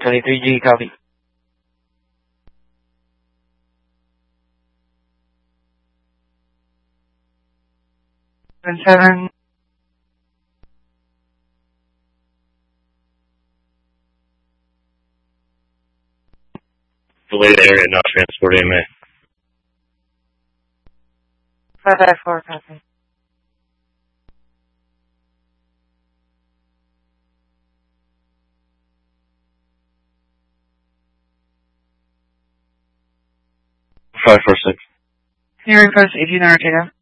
23G, copy. 7. Delayed area, not transport AMA. 554, copy. Five, 4, 6. Can you request 18 Ortega?